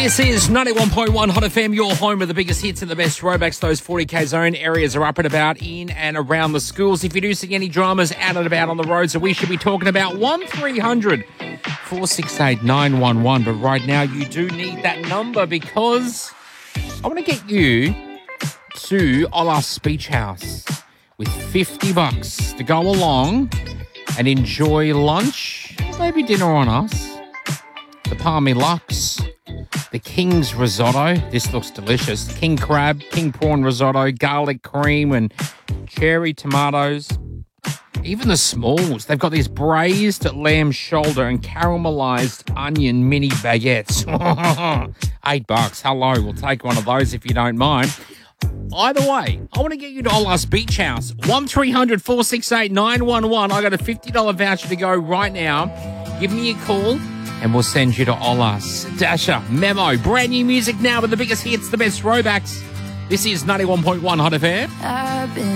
This is 91.1 Hot FM, your home with the biggest hits and the best throwbacks. Those 40k zone areas are up and about in and around the schools. If you do see any dramas out and about on the roads that we should be talking about, 1300 468 911. But right now you do need that number because I want to get you to Ola's Beach House with $50 to go along and enjoy lunch, maybe dinner on us. The Palmy Lux, the King's Risotto. This looks delicious. King Crab, King Prawn Risotto, garlic cream and cherry tomatoes. Even the smalls. They've got these braised lamb shoulder and caramelized onion mini baguettes. $8. Hello, we'll take one of those if you don't mind. Either way, I want to get you to Ola's Beach House. 1300 468 911. I got a $50 voucher to go right now. Give me a call and we'll send you to Ola's. Dasher, Memo, brand new music now with the biggest hits, the best throwbacks. This is 91.1 Hot FM.